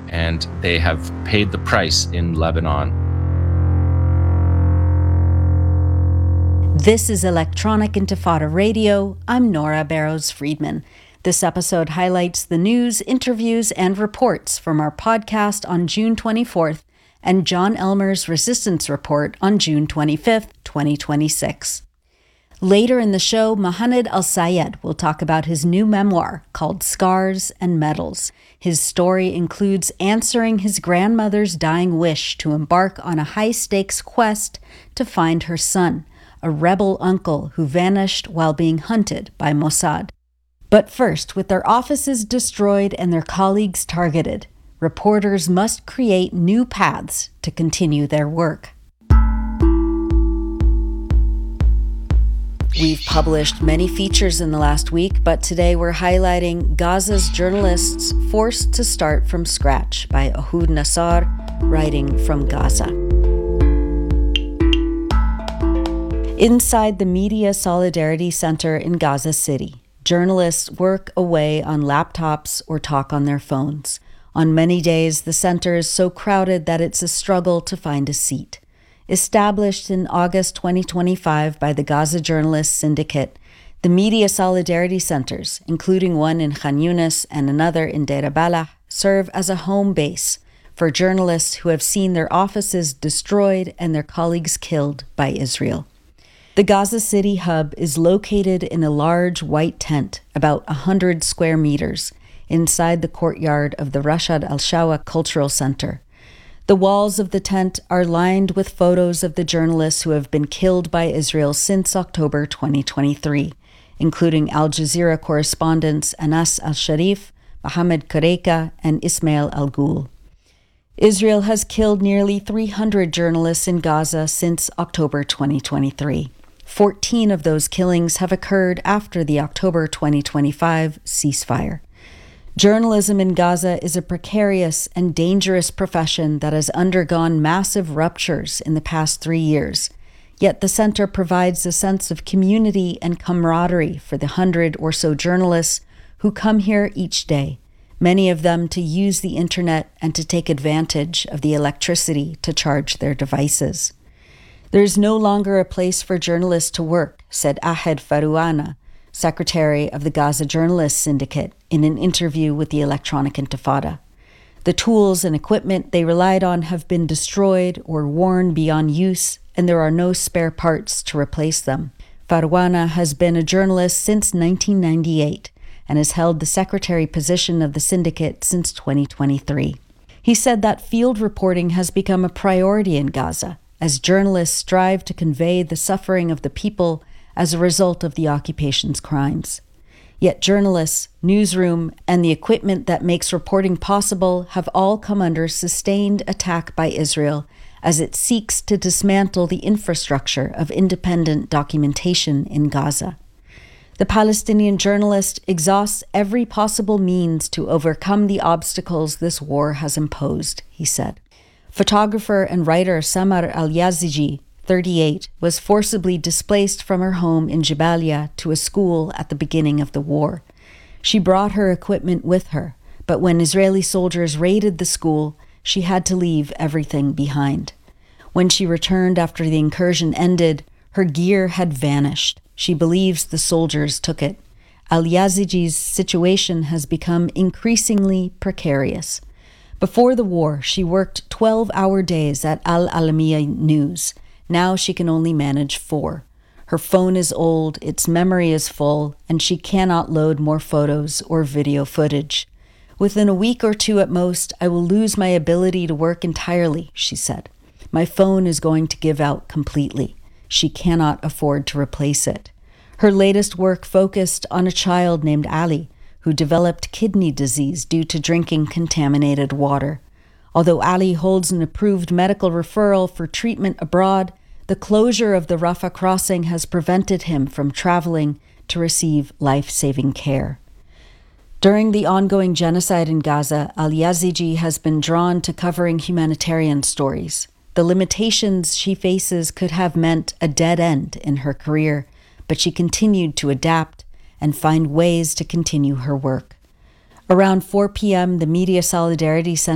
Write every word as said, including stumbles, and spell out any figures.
and they have paid the price in Lebanon. This is Electronic Intifada Radio. I'm Nora Barrows-Friedman. This episode highlights the news, interviews, and reports from our podcast on June twenty-fourth and John Elmer's Resistance Report on June twenty-fifth, twenty twenty-six. Later in the show, Mohanad Al-Sayed will talk about his new memoir called Scars and Medals. His story includes answering his grandmother's dying wish to embark on a high-stakes quest to find her son, a rebel uncle who vanished while being hunted by Mossad. But first, with their offices destroyed and their colleagues targeted, reporters must create new paths to continue their work. We've published many features in the last week, but today we're highlighting Gaza's journalists forced to start from scratch by Ehud Nassar, writing from Gaza. Inside the Media Solidarity Center in Gaza City, journalists work away on laptops or talk on their phones. On many days, the center is so crowded that it's a struggle to find a seat. Established in August twenty twenty-five by the Gaza Journalists Syndicate, the Media Solidarity Centers, including one in Khan Yunis and another in Deir al-Balah, serve as a home base for journalists who have seen their offices destroyed and their colleagues killed by Israel. The Gaza City hub is located in a large white tent, about one hundred square meters, inside the courtyard of the Rashad Al-Shawa Cultural Center. The walls of the tent are lined with photos of the journalists who have been killed by Israel since October twenty twenty-three, including Al Jazeera correspondents Anas Al-Sharif, Mohamed Kareika, and Ismail Al-Ghul. Israel has killed nearly three hundred journalists in Gaza since October twenty twenty-three. fourteen of those killings have occurred after the October twenty twenty-five ceasefire. Journalism in Gaza is a precarious and dangerous profession that has undergone massive ruptures in the past three years. Yet the center provides a sense of community and camaraderie for the hundred or so journalists who come here each day, many of them to use the internet and to take advantage of the electricity to charge their devices. There is no longer a place for journalists to work, said Ahed Farouana, secretary of the Gaza Journalists Syndicate, in an interview with the Electronic Intifada. The tools and equipment they relied on have been destroyed or worn beyond use, and there are no spare parts to replace them. Farouana has been a journalist since nineteen ninety-eight and has held the secretary position of the syndicate since twenty twenty-three. He said that field reporting has become a priority in Gaza, as journalists strive to convey the suffering of the people as a result of the occupation's crimes. Yet journalists, newsroom, and the equipment that makes reporting possible have all come under sustained attack by Israel as it seeks to dismantle the infrastructure of independent documentation in Gaza. The Palestinian journalist exhausts every possible means to overcome the obstacles this war has imposed, he said. Photographer and writer Samar Al-Yazigi, thirty-eight, was forcibly displaced from her home in Jabalia to a school at the beginning of the war. She brought her equipment with her, but when Israeli soldiers raided the school, she had to leave everything behind. When she returned after the incursion ended, her gear had vanished. She believes the soldiers took it. Al-Yaziji's situation has become increasingly precarious. Before the war, she worked twelve-hour days at Al-Alamiya News. Now she can only manage four. Her phone is old, its memory is full, and she cannot load more photos or video footage. Within a week or two at most, I will lose my ability to work entirely, she said. My phone is going to give out completely. She cannot afford to replace it. Her latest work focused on a child named Ali, who developed kidney disease due to drinking contaminated water. Although Ali holds an approved medical referral for treatment abroad, the closure of the Rafah crossing has prevented him from traveling to receive life-saving care. During the ongoing genocide in Gaza, Al-Yazigi has been drawn to covering humanitarian stories. The limitations she faces could have meant a dead end in her career, but she continued to adapt and find ways to continue her work. Around four p.m., the Media Solidarity Center